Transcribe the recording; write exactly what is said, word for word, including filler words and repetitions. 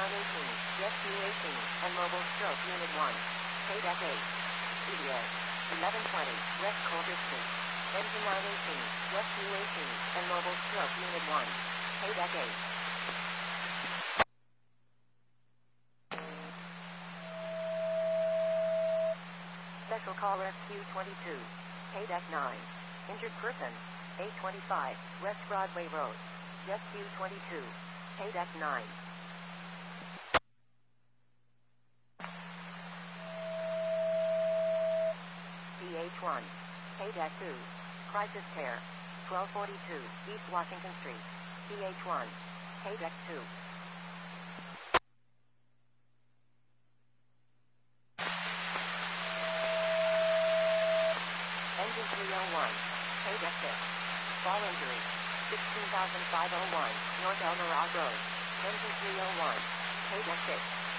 nine eighteen, Rescue eighteen, and Mobile Stroke Unit one. Paydeck eight. E D S. eleven twenty, West Coulter Street. Engine nine eighteen, Rescue eighteen, and Mobile Stroke Unit one. Paydeck eight. Special Call Rescue twenty-two. Paydeck nine. Injured person. A twenty-five, West Broadway Road. Rescue twenty-two. Paydeck nine. C H one. Paydeck two. Crisis Care. twelve forty-two, East Washington Street. C H one. Paydeck two. Engine three oh one. Paydeck six. Fall injury. sixteen thousand five oh one, North El Mirage Road. Engine three oh one. Paydeck six.